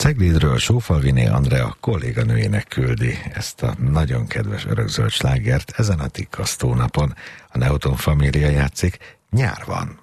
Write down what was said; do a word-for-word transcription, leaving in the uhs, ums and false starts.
Ceglédről Sófalviné Andrea kolléganőjének küldi ezt a nagyon kedves örökzöld slágert ezen a tikkasztó napon. A Neuton Família játszik, nyár van.